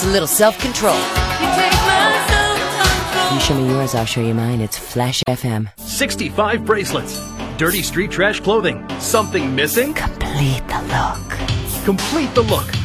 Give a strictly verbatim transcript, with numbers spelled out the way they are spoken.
a little self-control. You take my self-control. You show me yours, I'll show you mine. It's Flash F M. sixty-five bracelets. Dirty street trash clothing. Something missing? Complete the look. Complete the look.